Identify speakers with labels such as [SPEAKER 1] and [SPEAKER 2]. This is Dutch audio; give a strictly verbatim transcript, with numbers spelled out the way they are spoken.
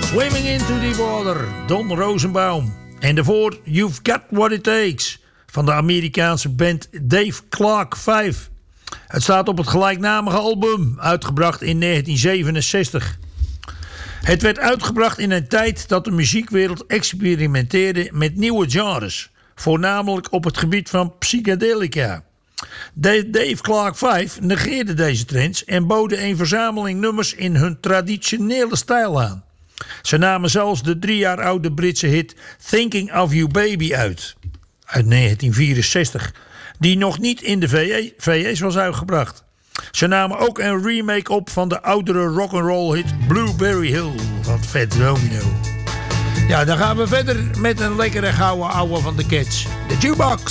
[SPEAKER 1] Swimming into the Water, Don Rosenbaum. En daarvoor You've Got What It Takes van de Amerikaanse band Dave Clark vijf. Het staat op het gelijknamige album, uitgebracht in negentien zevenenzestig. Het werd uitgebracht in een tijd dat de muziekwereld experimenteerde met nieuwe genres, voornamelijk op het gebied van psychedelica. Dave Clark vijf negeerde deze trends en boden een verzameling nummers in hun traditionele stijl aan. Ze namen zelfs de drie jaar oude Britse hit Thinking of You Baby uit, uit negentien vierenzestig, die nog niet in de V S was uitgebracht. Ze namen ook een remake op van de oudere rock'n'roll hit Blueberry Hill van Fats Domino. Ja, dan gaan we verder met een lekkere gouden ouwe van de Cats, de Jukebox.